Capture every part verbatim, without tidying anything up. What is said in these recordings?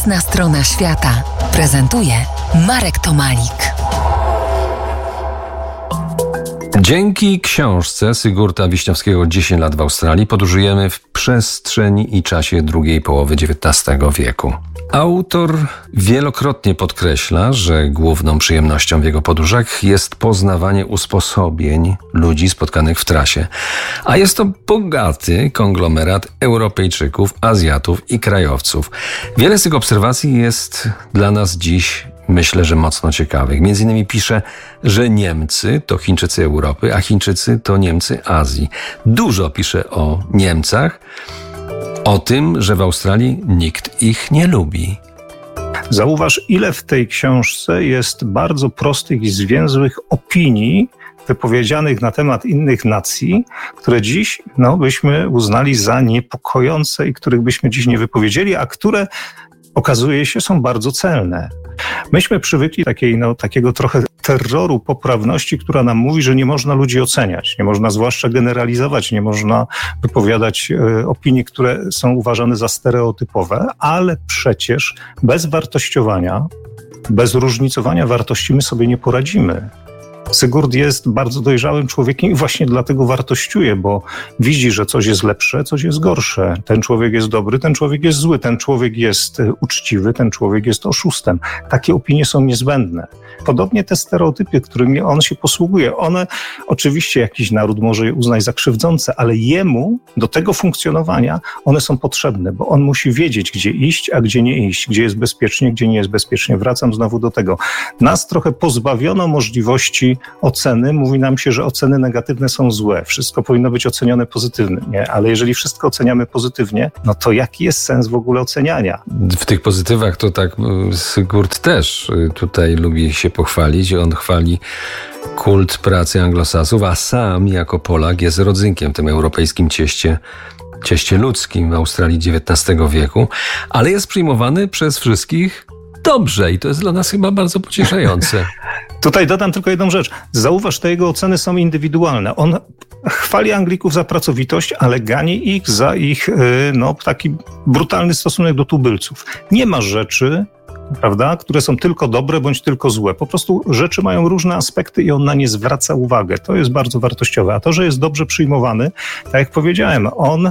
Jasna strona świata prezentuje Marek Tomalik. Dzięki książce Sigurda Wiśniowskiego dziesięć lat w Australii podróżujemy w przestrzeni i czasie drugiej połowy dziewiętnastego wieku. Autor wielokrotnie podkreśla, że główną przyjemnością w jego podróżach jest poznawanie usposobień ludzi spotkanych w trasie. A jest to bogaty konglomerat Europejczyków, Azjatów i krajowców. Wiele z tych obserwacji jest dla nas dziś, myślę, że mocno ciekawych. Między innymi pisze, że Niemcy to Chińczycy Europy, a Chińczycy to Niemcy Azji. Dużo pisze o Niemcach, o tym, że w Australii nikt ich nie lubi. Zauważ, ile w tej książce jest bardzo prostych i zwięzłych opinii wypowiedzianych na temat innych nacji, które dziś no, byśmy uznali za niepokojące i których byśmy dziś nie wypowiedzieli, a które okazuje się są bardzo celne. Myśmy przywykli takiej, no, takiego trochę terroru poprawności, która nam mówi, że nie można ludzi oceniać, nie można zwłaszcza generalizować, nie można wypowiadać e, opinii, które są uważane za stereotypowe, ale przecież bez wartościowania, bez różnicowania wartości my sobie nie poradzimy. Sigurd jest bardzo dojrzałym człowiekiem i właśnie dlatego wartościuje, bo widzi, że coś jest lepsze, coś jest gorsze. Ten człowiek jest dobry, ten człowiek jest zły, ten człowiek jest uczciwy, ten człowiek jest oszustem. Takie opinie są niezbędne. Podobnie te stereotypy, którymi on się posługuje, one oczywiście jakiś naród może je uznać za krzywdzące, ale jemu do tego funkcjonowania one są potrzebne, bo on musi wiedzieć, gdzie iść, a gdzie nie iść, gdzie jest bezpiecznie, gdzie nie jest bezpiecznie. Wracam znowu do tego. Nas trochę pozbawiono możliwości oceny. Mówi nam się, że oceny negatywne są złe. Wszystko powinno być ocenione pozytywnie, ale jeżeli wszystko oceniamy pozytywnie, no to jaki jest sens w ogóle oceniania? W tych pozytywach to tak Sigurd też tutaj lubi się pochwalić. On chwali kult pracy anglosasów, a sam jako Polak jest rodzynkiem w tym europejskim cieście, cieście ludzkim w Australii dziewiętnastego wieku, ale jest przyjmowany przez wszystkich dobrze i to jest dla nas chyba bardzo pocieszające. Tutaj dodam tylko jedną rzecz. Zauważ, te jego oceny są indywidualne. On chwali Anglików za pracowitość, ale gani ich za ich no, taki brutalny stosunek do tubylców. Nie ma rzeczy, prawda, które są tylko dobre bądź tylko złe. Po prostu rzeczy mają różne aspekty i on na nie zwraca uwagę. To jest bardzo wartościowe. A to, że jest dobrze przyjmowany, tak jak powiedziałem, on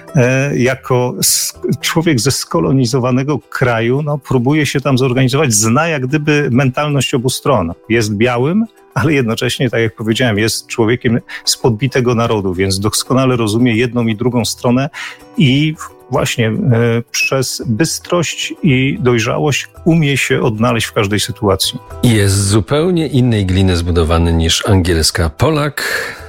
e, jako sk- człowiek ze skolonizowanego kraju no, próbuje się tam zorganizować, zna jak gdyby mentalność obu stron. Jest białym, ale jednocześnie, tak jak powiedziałem, jest człowiekiem z podbitego narodu, więc doskonale rozumie jedną i drugą stronę i właśnie e, przez bystrość i dojrzałość umie się odnaleźć w każdej sytuacji. Jest z zupełnie innej gliny zbudowany niż angielska. Polak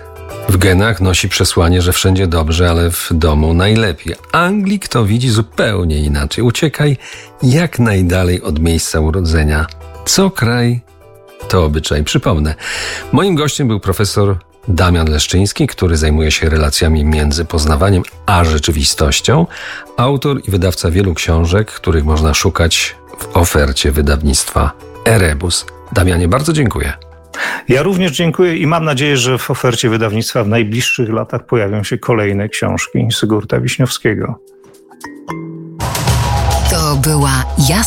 w genach nosi przesłanie, że wszędzie dobrze, ale w domu najlepiej. Anglik to widzi zupełnie inaczej. Uciekaj jak najdalej od miejsca urodzenia. Co kraj, to obyczaj. Przypomnę, moim gościem był profesor Damian Leszczyński, który zajmuje się relacjami między poznawaniem a rzeczywistością, autor i wydawca wielu książek, których można szukać w ofercie wydawnictwa Erebus. Damianie, bardzo dziękuję. Ja również dziękuję i mam nadzieję, że w ofercie wydawnictwa w najbliższych latach pojawią się kolejne książki Sigurda Wiśniowskiego. To była Jasna